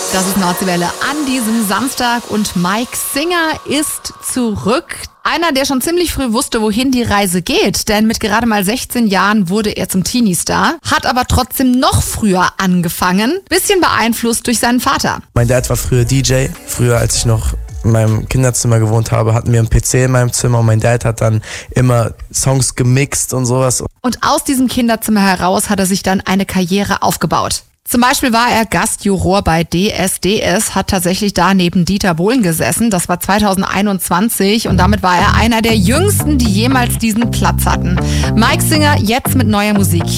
Das ist Nordseewelle an diesem Samstag und Mike Singer ist zurück. Einer, der schon ziemlich früh wusste, wohin die Reise geht, denn mit gerade mal 16 Jahren wurde er zum Teenie-Star, hat aber trotzdem noch früher angefangen, bisschen beeinflusst durch seinen Vater. Mein Dad war früher DJ. Früher, als ich noch in meinem Kinderzimmer gewohnt habe, hatten wir einen PC in meinem Zimmer und mein Dad hat dann immer Songs gemixt und sowas. Und aus diesem Kinderzimmer heraus hat er sich dann eine Karriere aufgebaut. Zum Beispiel war er Gastjuror bei DSDS, hat tatsächlich da neben Dieter Bohlen gesessen. Das war 2021 und damit war er einer der jüngsten, die jemals diesen Platz hatten. Mike Singer jetzt mit neuer Musik.